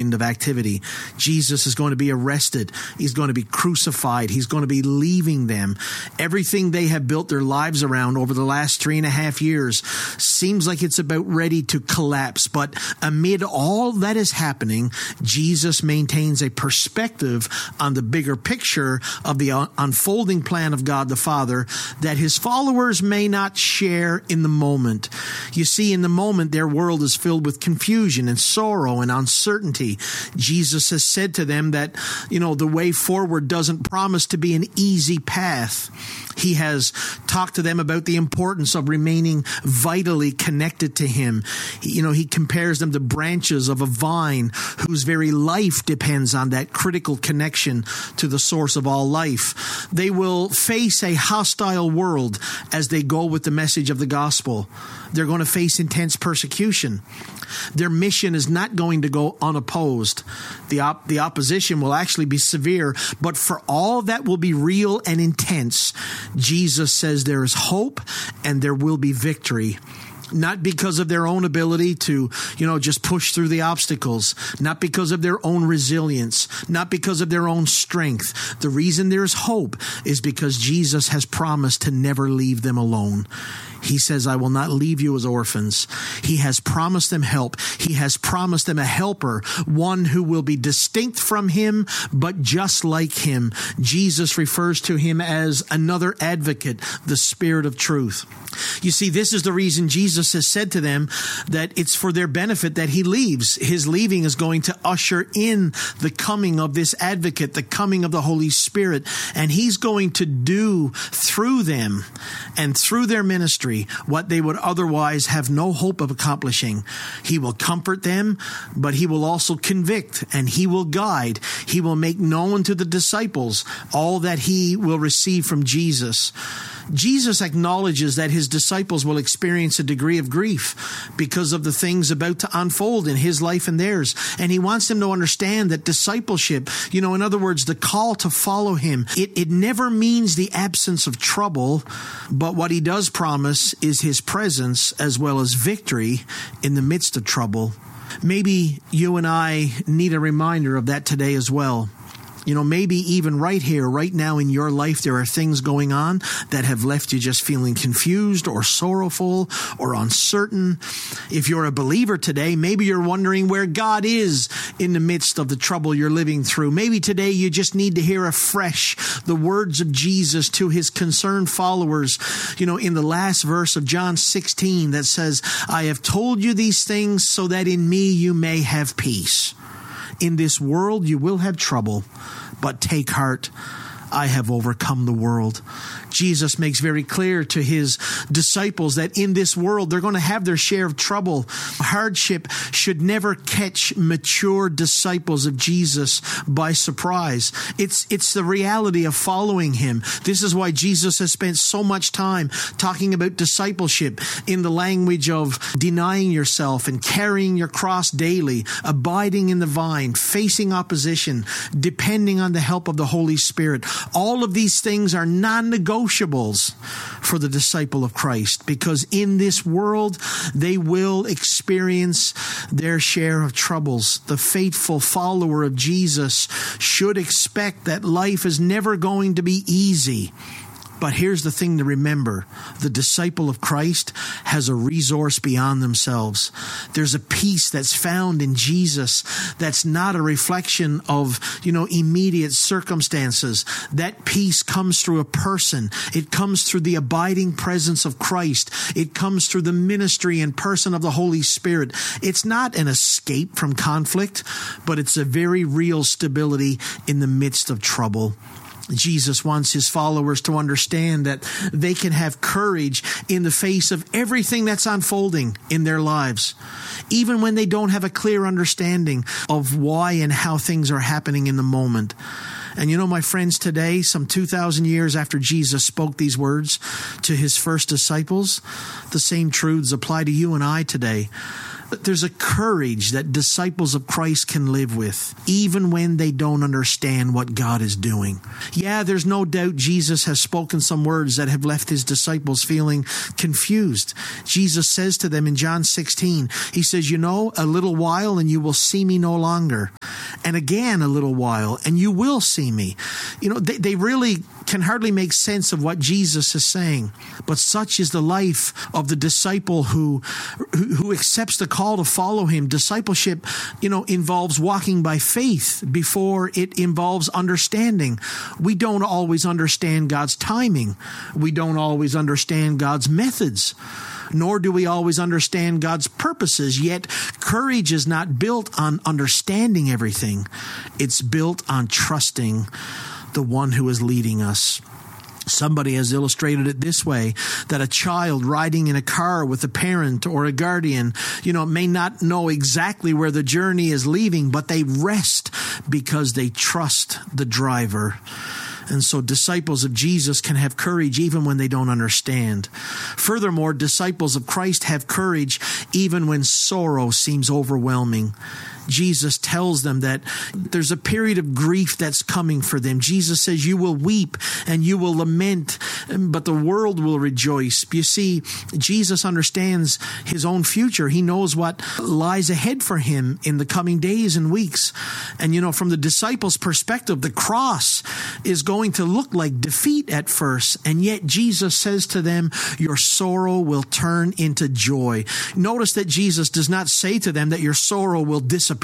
whirlwind of activity. Jesus is going to be arrested. He's going to be crucified. He's going to be leaving them. Everything they have built their lives around over the last 3.5 years seems like it's about ready to collapse. But amid all that is happening, Jesus maintains a perspective on the bigger picture of the unfolding plan of God the Father that his followers may not share in the moment. You see, in the moment, their world is filled with confusion and sorrow and uncertainty. Jesus has said to them that, the way forward doesn't promise to be an easy path. He has talked to them about the importance of remaining vitally connected to him. He compares them to branches of a vine whose very life depends on that critical connection to the source of all life. They will face a hostile world as they go with the message of the gospel. They're going to face intense persecution. Their mission is not going to go unopposed. The opposition will actually be severe, but for all that will be real and intense, Jesus says there is hope and there will be victory. Not because of their own ability to, just push through the obstacles, not because of their own resilience, not because of their own strength. The reason there's hope is because Jesus has promised to never leave them alone. He says, I will not leave you as orphans. He has promised them help. He has promised them a helper, one who will be distinct from him, but just like him. Jesus refers to him as another advocate, the Spirit of truth. You see, this is the reason Jesus has said to them that it's for their benefit that he leaves. His leaving is going to usher in the coming of this advocate, the coming of the Holy Spirit, and he's going to do through them and through their ministry what they would otherwise have no hope of accomplishing. He will comfort them, but he will also convict and he will guide. He will make known to the disciples all that he will receive from Jesus. Jesus acknowledges that his disciples will experience a degree of grief because of the things about to unfold in his life and theirs. And he wants them to understand that discipleship, in other words, the call to follow him, it never means the absence of trouble, but what he does promise is his presence as well as victory in the midst of trouble. Maybe you and I need a reminder of that today as well. Maybe even right here, right now in your life, there are things going on that have left you just feeling confused or sorrowful or uncertain. If you're a believer today, maybe you're wondering where God is in the midst of the trouble you're living through. Maybe today you just need to hear afresh the words of Jesus to his concerned followers, in the last verse of John 16 that says, I have told you these things so that in me you may have peace. In this world you will have trouble, but take heart, I have overcome the world. Jesus makes very clear to his disciples that in this world they're going to have their share of trouble. Hardship should never catch mature disciples of Jesus by surprise. It's the reality of following him. This is why Jesus has spent so much time talking about discipleship in the language of denying yourself and carrying your cross daily, abiding in the vine, facing opposition, depending on the help of the Holy Spirit. All of these things are non-negotiables for the disciple of Christ, because in this world they will experience their share of troubles. The faithful follower of Jesus should expect that life is never going to be easy. But here's the thing to remember. The disciple of Christ has a resource beyond themselves. There's a peace that's found in Jesus that's not a reflection of, immediate circumstances. That peace comes through a person. It comes through the abiding presence of Christ. It comes through the ministry and person of the Holy Spirit. It's not an escape from conflict, but it's a very real stability in the midst of trouble. Jesus wants his followers to understand that they can have courage in the face of everything that's unfolding in their lives, even when they don't have a clear understanding of why and how things are happening in the moment. And my friends, today, some 2,000 years after Jesus spoke these words to his first disciples, the same truths apply to you and I today. There's a courage that disciples of Christ can live with, even when they don't understand what God is doing. Yeah, there's no doubt Jesus has spoken some words that have left his disciples feeling confused. Jesus says to them in John 16, he says, a little while and you will see me no longer. and again a little while, and you will see me. They really can hardly make sense of what Jesus is saying. But such is the life of the disciple who accepts the call to follow him. Discipleship, involves walking by faith before it involves understanding. We don't always understand God's timing. We don't always understand God's methods. Nor do we always understand God's purposes. Yet courage is not built on understanding everything. It's built on trusting the one who is leading us. Somebody has illustrated it this way, that a child riding in a car with a parent or a guardian, may not know exactly where the journey is leaving, but they rest because they trust the driver. And so disciples of Jesus can have courage even when they don't understand. Furthermore, disciples of Christ have courage even when sorrow seems overwhelming. Jesus tells them that there's a period of grief that's coming for them. Jesus says, you will weep and you will lament, but the world will rejoice. You see, Jesus understands his own future. He knows what lies ahead for him in the coming days and weeks. And, from the disciples' perspective, the cross is going to look like defeat at first. And yet Jesus says to them, your sorrow will turn into joy. Notice that Jesus does not say to them that your sorrow will disappear.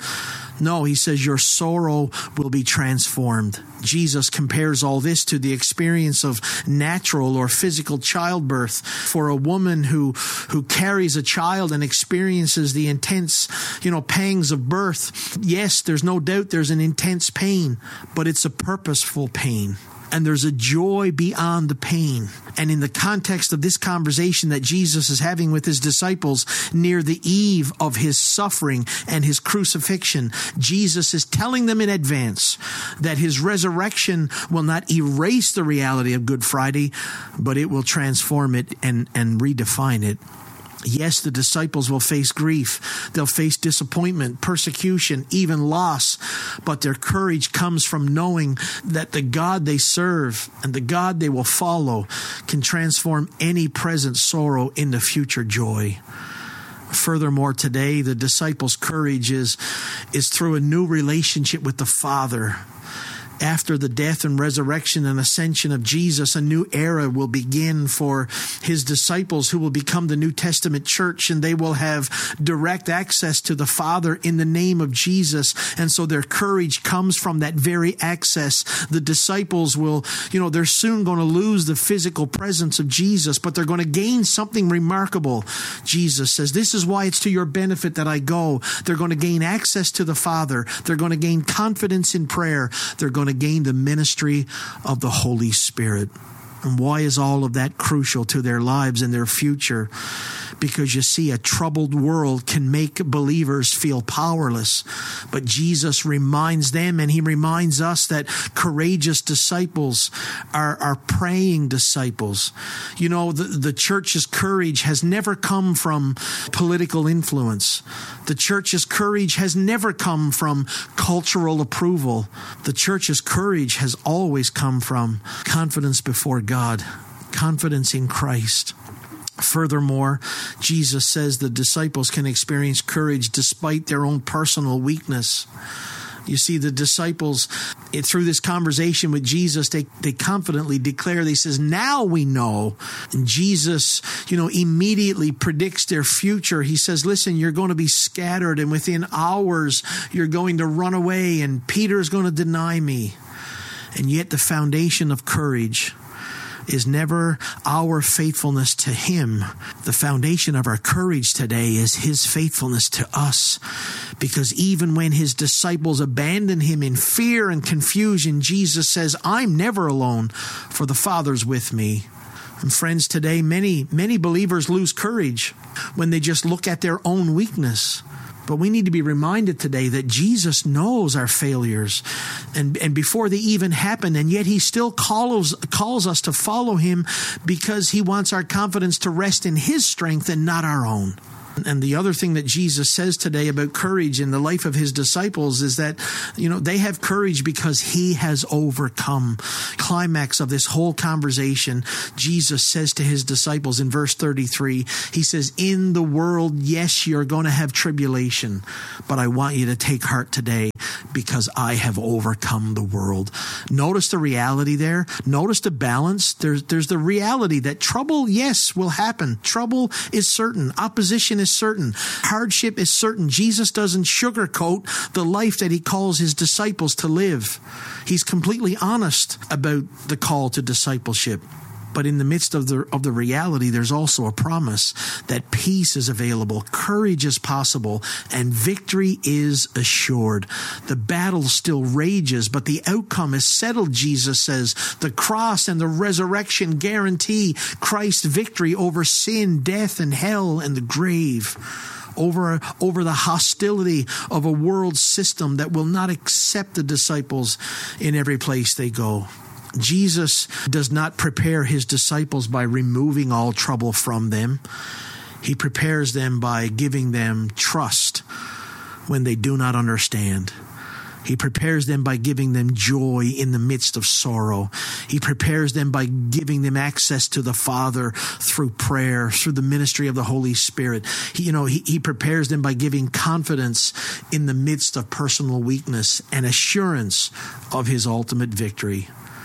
No, he says your sorrow will be transformed. Jesus compares all this to the experience of natural or physical childbirth. For a woman who carries a child and experiences the intense, pangs of birth, yes, there's no doubt there's an intense pain, but it's a purposeful pain. And there's a joy beyond the pain. And in the context of this conversation that Jesus is having with his disciples near the eve of his suffering and his crucifixion, Jesus is telling them in advance that his resurrection will not erase the reality of Good Friday, but it will transform it and redefine it. Yes, the disciples will face grief. They'll face disappointment, persecution, even loss. But their courage comes from knowing that the God they serve and the God they will follow can transform any present sorrow into future joy. Furthermore, today, the disciples' courage is through a new relationship with the Father. After the death and resurrection and ascension of Jesus, a new era will begin for his disciples who will become the New Testament church, and they will have direct access to the Father in the name of Jesus. And so their courage comes from that very access. The disciples will, they're soon going to lose the physical presence of Jesus, but they're going to gain something remarkable. Jesus says, this is why it's to your benefit that I go. They're going to gain access to the Father. They're going to gain confidence in prayer. They're going to gain the ministry of the Holy Spirit. And why is all of that crucial to their lives and their future? Because you see, a troubled world can make believers feel powerless. But Jesus reminds them, and he reminds us, that courageous disciples are praying disciples. The church's courage has never come from political influence. The church's courage has never come from cultural approval. The church's courage has always come from confidence before God, confidence in Christ. Furthermore, Jesus says the disciples can experience courage despite their own personal weakness. You see, the disciples, through this conversation with Jesus, they confidently declare, they says, now we know. And Jesus, immediately predicts their future. He says, listen, you're going to be scattered, and within hours, you're going to run away, and Peter's going to deny me. And yet the foundation of courage is never our faithfulness to him. The foundation of our courage today is his faithfulness to us. Because even when his disciples abandon him in fear and confusion, Jesus says, I'm never alone, for the Father's with me. And friends, today many believers lose courage when they just look at their own weakness. But we need to be reminded today that Jesus knows our failures and before they even happen, and yet he still calls us to follow him because he wants our confidence to rest in his strength and not our own. And the other thing that Jesus says today about courage in the life of his disciples is that, they have courage because he has overcome. Climax of this whole conversation, Jesus says to his disciples in verse 33, he says, in the world, yes, you're going to have tribulation, but I want you to take heart today because I have overcome the world. Notice the reality there. Notice the balance. There's the reality that trouble, yes, will happen. Trouble is certain. Opposition is certain. Hardship is certain. Jesus doesn't sugarcoat the life that he calls his disciples to live. He's completely honest about the call to discipleship. But in the midst of the reality, there's also a promise that peace is available, courage is possible, and victory is assured. The battle still rages, but the outcome is settled, Jesus says. The cross and the resurrection guarantee Christ's victory over sin, death, and hell, and the grave. Over the hostility of a world system that will not accept the disciples in every place they go. Jesus does not prepare his disciples by removing all trouble from them. He prepares them by giving them trust when they do not understand. He prepares them by giving them joy in the midst of sorrow. He prepares them by giving them access to the Father through prayer, through the ministry of the Holy Spirit. He prepares them by giving confidence in the midst of personal weakness and assurance of his ultimate victory.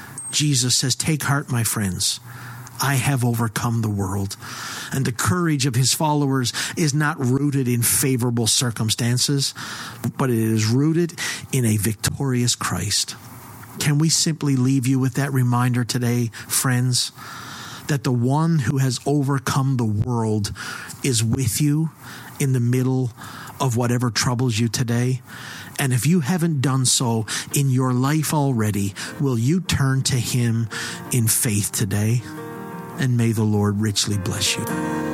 Jesus says, take heart, my friends. I have overcome the world. And the courage of his followers is not rooted in favorable circumstances, but it is rooted in a victorious Christ. Can we simply leave you with that reminder today, friends, that the one who has overcome the world is with you in the middle of whatever troubles you today? And if you haven't done so in your life already, will you turn to him in faith today? And may the Lord richly bless you.